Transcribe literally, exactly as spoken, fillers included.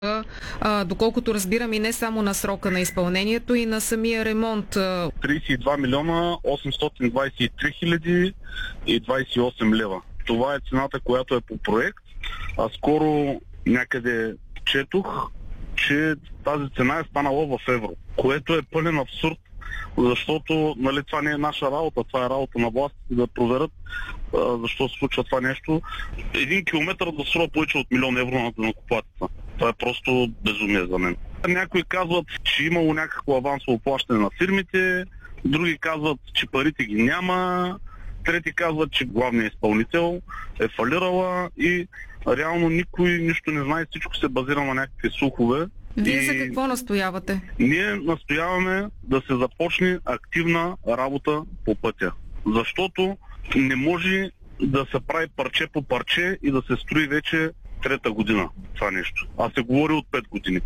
А, доколкото разбирам и не само на срока на изпълнението, и на самия ремонт. тридесет и два милиона осемстотин двадесет и три хиляди и двадесет и осем лева. Това е цената, която е по проект. А скоро някъде четох, че тази цена е станала в евро, което е пълен абсурд, защото нали, това не е наша работа, това е работа на властите да проверят а, защо се случва това нещо. Един километър да струва повече от милион евро на данъкоплатеца. Това е просто безумие за мен. Някои казват, че имало някакво авансово плащане на фирмите, други казват, че парите ги няма, трети казват, че главният изпълнител е фалирала и реално никой нищо не знае, всичко се базира на някакви слухове. Вие и... за какво настоявате? Ние настояваме да се започне активна работа по пътя, защото не може да се прави парче по парче и да се строи вече трета година това нещо. А се говори от пет години.